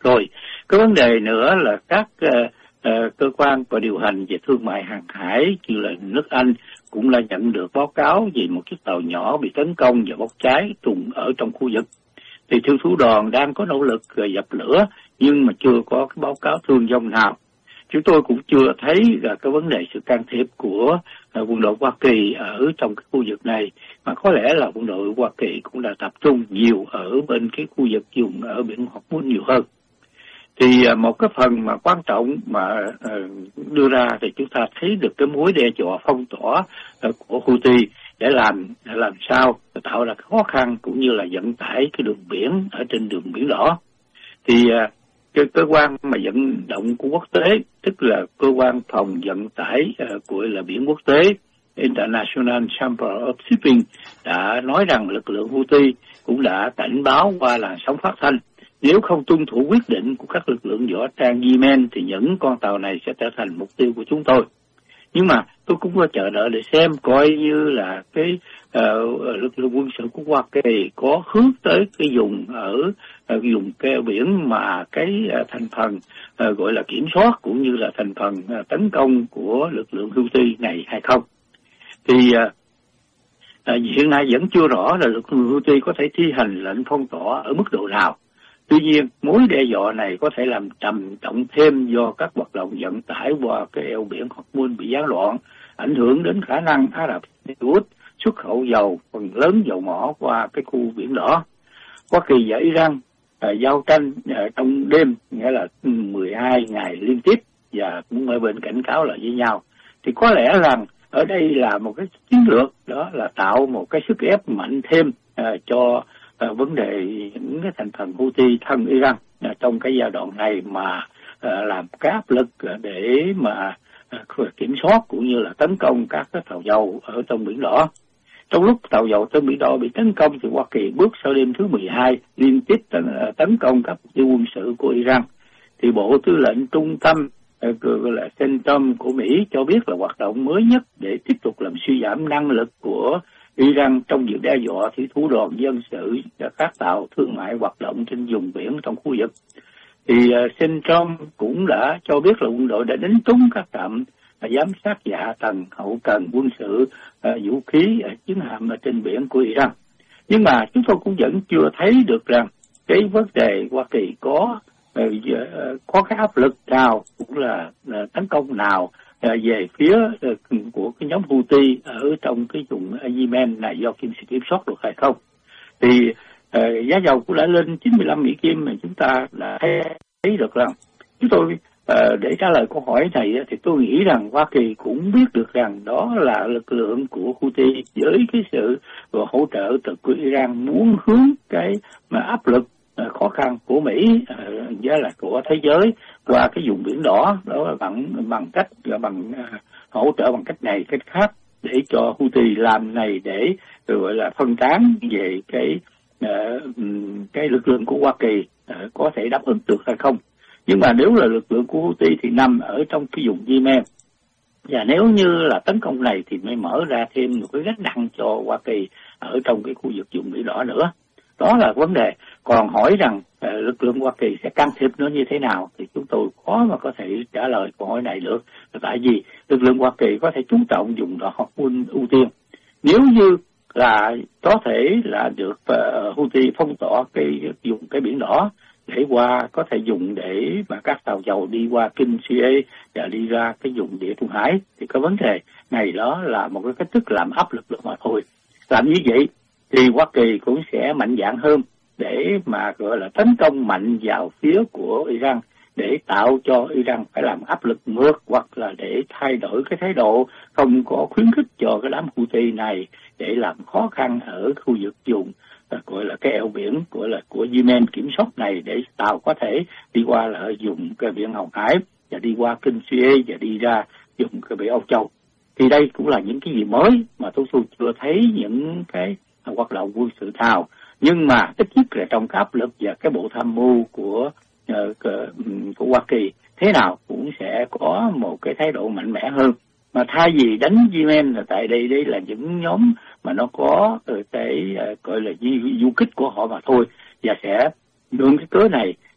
Rồi, cái vấn đề nữa là các cơ quan và điều hành về thương mại hàng hải như là nước Anh cũng đã nhận được báo cáo về một chiếc tàu nhỏ bị tấn công và bốc cháy trùng ở trong khu vực. Thì thủy thủ đoàn đang có nỗ lực dập lửa nhưng mà chưa có cái báo cáo thương vong nào. Chúng tôi cũng chưa thấy là cái vấn đề sự can thiệp của quân đội Hoa Kỳ ở trong cái khu vực này, mà có lẽ là quân đội Hoa Kỳ cũng đã tập trung nhiều ở bên cái khu vực vùng ở biển Hormuz nhiều hơn. Thì một cái phần mà quan trọng mà đưa ra thì chúng ta thấy được cái mối đe dọa phong tỏa của Houthi để làm sao tạo ra khó khăn cũng như là vận tải cái đường biển ở trên đường Biển Đỏ. Thì cái cơ quan mà vận động của quốc tế, tức là cơ quan phòng vận tải của là biển quốc tế International Chamber of Shipping đã nói rằng lực lượng Houthi cũng đã cảnh báo qua làn sóng phát thanh nếu không tuân thủ quyết định của các lực lượng võ trang Yemen thì những con tàu này sẽ trở thành mục tiêu của chúng tôi. Nhưng mà tôi cũng có chờ đợi để xem coi như là cái lực lượng quân sự của Hoa Kỳ có hướng tới cái vùng ở vùng keo biển mà cái thành phần gọi là kiểm soát cũng như là thành phần tấn công của lực lượng Houthi này hay không. Thì hiện nay vẫn chưa rõ là lực lượng Houthi có thể thi hành lệnh phong tỏa ở mức độ nào. Tuy nhiên, mối đe dọa này có thể làm trầm trọng thêm do các hoạt động vận tải qua cái eo biển Hormuz bị gián đoạn, ảnh hưởng đến khả năng Ả Rập Xê Út xuất khẩu dầu, phần lớn dầu mỏ qua cái khu Biển Đỏ. Hoa Kỳ và Iran giao tranh trong đêm, nghĩa là 12 ngày liên tiếp, và cũng ở bên cảnh cáo lại với nhau. Thì có lẽ là ở đây là một cái chiến lược, đó là tạo một cái sức ép mạnh thêm cho vấn đề những cái thành phần Houthi thân Iran trong cái giai đoạn này mà làm cái áp lực để mà kiểm soát cũng như là tấn công các cái tàu dầu ở trong Biển Đỏ. Trong lúc tàu dầu trên Biển Đỏ bị tấn công thì Hoa Kỳ bước sau đêm thứ 12 liên tiếp tấn công các mục tiêu quân sự của Iran. Thì Bộ Tư lệnh Trung tâm gọi là CENTCOM của Mỹ cho biết là hoạt động mới nhất để tiếp tục làm suy giảm năng lực của Iran trong việc đe dọa thủy thủ đoàn dân sự và các tàu thương mại hoạt động trên vùng biển trong khu vực. Thì CENTCOM cũng đã cho biết là quân đội đã đánh trúng các trạm giám sát và hạ tầng hậu cần quân sự, vũ khí, chiến hạm ở trên biển của Iran. Nhưng mà chúng tôi cũng vẫn chưa thấy được rằng cái vấn đề Hoa Kỳ có cái áp lực nào cũng là tấn công nào về phía của cái nhóm Houthi ở trong cái vùng Yemen này do kiểm soát được hay không. Thì giá dầu cũng đã lên 95 Mỹ Kim mà chúng ta đã thấy được rằng chúng tôi để trả lời câu hỏi này thì tôi nghĩ rằng Hoa Kỳ cũng biết được rằng đó là lực lượng của Houthi với cái sự hỗ trợ từ của Iran muốn hướng cái mà áp lực khó khăn của Mỹ với là của thế giới qua cái vùng Biển Đỏ, đó là bằng cách hỗ trợ bằng cách này cách khác để cho Houthi làm này để gọi là phân tán về cái lực lượng của Hoa Kỳ có thể đáp ứng được hay không. Nhưng mà nếu là lực lượng của Houthi thì nằm ở trong cái vùng Yemen, và nếu như là tấn công này thì mới mở ra thêm một cái gánh nặng cho Hoa Kỳ ở trong cái khu vực vùng Biển Đỏ nữa. Đó là vấn đề. Còn hỏi rằng lực lượng Hoa Kỳ sẽ can thiệp nó như thế nào thì chúng tôi khó mà có thể trả lời câu hỏi này được. Tại vì lực lượng Hoa Kỳ có thể chú trọng dùng đó ưu tiên. Nếu như là có thể là được Houthi phong tỏa dùng cái Biển Đỏ để qua có thể dùng để mà các tàu dầu đi qua Kinh Suez và đi ra cái vùng Địa Trung Hải, thì cái vấn đề này đó là một cái cách thức làm áp lực được mà thôi. Làm như vậy thì Hoa Kỳ cũng sẽ mạnh dạn hơn để mà gọi là tấn công mạnh vào phía của Iran để tạo cho Iran phải làm áp lực ngược, hoặc là để thay đổi cái thái độ không có khuyến khích cho cái đám Houthi này để làm khó khăn ở khu vực vùng gọi là cái eo biển của Yemen kiểm soát này, để tàu có thể đi qua là dùng cái biển Hồng Hải và đi qua Kinh Suez và đi ra dùng cái biển Âu Châu. Thì đây cũng là những cái gì mới mà tôi chưa thấy những cái hoạt động quân sự nào. Nhưng mà ít nhất là trong cái áp lực và cái bộ tham mưu của Hoa Kỳ thế nào cũng sẽ có một cái thái độ mạnh mẽ hơn. Mà thay vì đánh Yemen là tại đây là những nhóm mà nó có cái gọi là du kích của họ mà thôi, và sẽ mượn cái cớ này